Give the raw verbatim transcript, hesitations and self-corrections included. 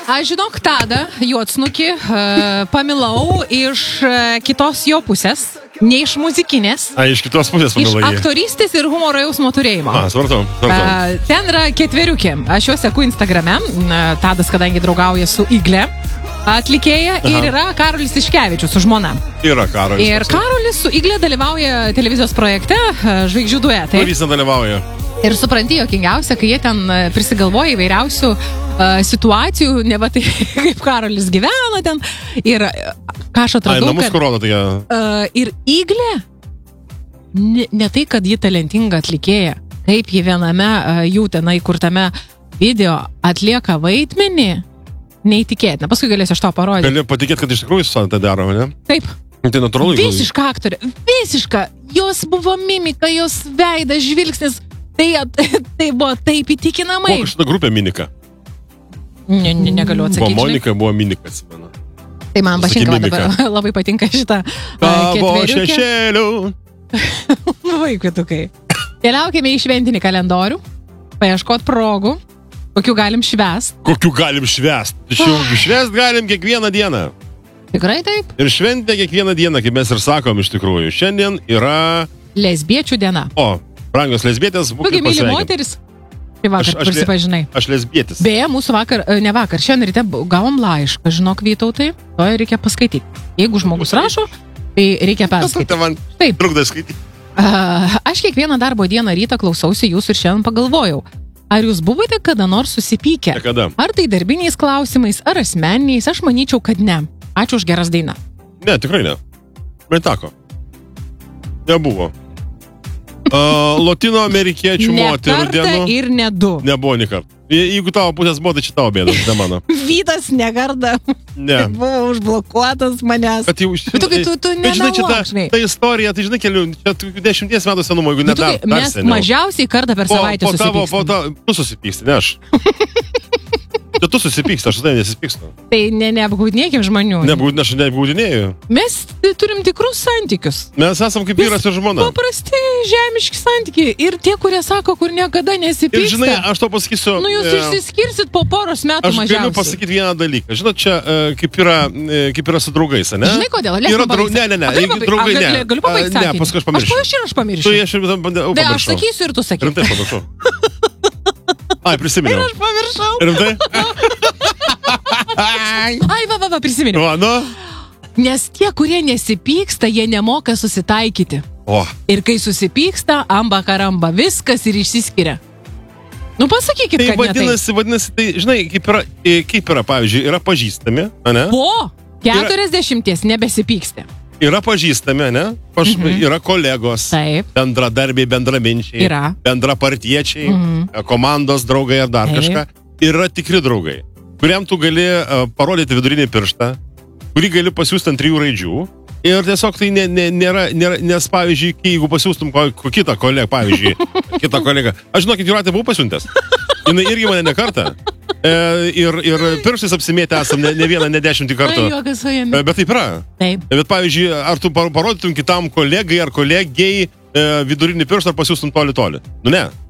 Aš žinok, Tadą Juodsnukį uh, pamilau iš uh, kitos jo pusės, ne iš muzikinės. A, iš kitos pusės Iš pamilai. aktorystės ir humoro jausmo turėjimo. A, svartau, svartau. Uh, ten yra ketveriukė. Aš juos seku Instagrame. Uh, Tadas, kadangi draugauja su Igle atlikėja. Aha. Ir yra Karolis Tiškevičius su žmona. Yra Karolis. Ir Karolis su Igle dalyvauja televizijos projekte uh, Žvaigždžių duetai. Kur jis nedalyvauja? Ir supranti, jokingiausia, kai jie ten prisigalvoja įvairiausių uh, situacijų, ne va tai kaip Karolis gyvena ten. Ir ką aš atradau, Ai, namus kad... korona, tai... Uh, ir Iglė, ne, ne tai, kad ji talentinga atlikėja, kaip ji viename uh, jų tenai kurtame video atlieka vaidmenį, neįtikėtina. Paskui galėsiu aš to parodyti. Gali patikėti, kad iš tikrųjų jis tai daro, ne? Taip. Tai natūralu. Visiška aktorė, visiška. Jos buvo mimika, jos veidas, žvilgsnis. Tai, tai buvo taip įtikinamai. Kokia šitą grupę Minika? Ne, ne, negaliu atsakyti. Buvo Monika, buvo Minika, atsimenu. Tai man patinka, dabar labai patinka šitą Tavo šešėlių. Vaikutukai. Keliaukime į šventinį kalendorių, paieškot progų, kokių galim švęst. Kokių galim švęst? Tačiau švęst galim kiekvieną dieną. Tikrai taip? Ir šventė kiekvieną dieną, kaip mes ir sakom iš tikrųjų. Šiandien yra... Lesbiečių diena. O, brangios lesbietės, būkite pasveikinti. Tu myli pasveikinti. moteris? Tai vakar Aš- aš le- prisipažinai. Aš lesbietis. Beje, mūsų vakar, e, ne vakar, šiandien ryte gavom laišką, žinok, Vytautai, to reikia paskaityti. Jeigu žmogus rašo, tai reikia perskaityti. Tai man Taip. trukdo skaityti. Uh, aš kiekvieną darbo dieną rytą klausausi jūsų ir šiandien pagalvojau, ar jūs buvote kada nors susipykę? Niekada. Ar tai darbiniais klausimais, ar asmeniniais, aš manyčiau, kad ne. Ačiū už geras dainą. Ne, tikrai ne. Bet tako. Nebuvo. Uh, Latino amerikiečių Ne moterų kartą dienų. ir ne du. Nebuvo nei kartą. Je- Jeigu tavo pusės buvo, tai čia tavo bėda, ne mano. Vytas negarda. Ne. Buvo užblokuotas manęs. Kad jau... Bet tu- tu- tu Bet žinai, čia ta, nemeluok, žinai. ta istorija, tai žinai, kelių, čia tų dešimties metų senumo, jeigu ne Tu, dar, tai, dar mes seniau. mažiausiai kartą per Po, savaitę po tavo, po susipykstam. tavo, tu susipyksti, ne aš. Čia tu susipyksti, aš su tavimi nesipykstu. Tai ne, neapgaudinėkim žmonių. Nebūdinė, aš neapgaudinėju. Mes turim tikrus santykius. Mes esam kaip vyras ir žmona. Paprasti žemiški santykiai. Ir tie, kurie sako, kur niekada Ir nesipyksta. žinai, aš to pasakysiu. Nu, jūs e, išsiskirsit po poros metų Aš mažiausiai. galiu pasakyti vieną dalyką. Žinot, čia e, kaip yra, e, kaip yra su draugais, ne? Žinai kodėl? Leisk Yra man drau... pabaigt. Ne, ne, ne. A, galiu jeigu pabaigt? Draugai A, ne. gali- Galiu pabaigti A, Ne, sakinį? paskui aš Aš pamiršiu. pamiršiu ir aš Tu pamiršiu. aš jau pamiršau. Tai aš sakysiu ir tu sakysi. Rimtai pamiršau. Ai, prisiminiau. Aš pamiršau. Rimtai? Ai, va, va, va, prisiminiau. Va, nu. Nes tie, kurie nesipyksta, jie nemoka susitaikyti. O, Ir kai susipyksta, amba karamba, viskas ir išsiskiria. Nu, pasakykit, tai kad ne taip. vadinasi, vadinasi, tai, žinai, kaip yra, e, kaip yra, pavyzdžiui, yra pažįstami, ne? Po keturiasdešimties nebesipyksti. Yra pažįstami, ne? Paž... Mhm. Yra kolegos. Taip. Bendradarbiai, bendraminčiai. Yra. Bendrapartiečiai. Mhm. Komandos draugai ar dar Taip. kažką. Yra tikri draugai, kuriam tu gali uh, parodyti vidurinį pirštą, kurį gali pasiūsti ant trijų raidžių. Ir tiesiog tai ne, ne, nėra, nėra, nes pavyzdžiui, kai jeigu pasiūstum ko, ko kitą kolegą, pavyzdžiui, kitą kolegą, aš žinokit, Jūratė buvau pasiuntęs. Jinai irgi mane ne kartą. E, ir, ir pirštais apsimėtę esam ne, ne vieną, ne dešimtį kartų. Ai, juokas su E, jame. bet taip yra. Taip. Bet pavyzdžiui, ar tu par- parodytum kitam kolegai ar kolegiai e, vidurinį pirštą ar pasiūstum toli toli? Nu ne.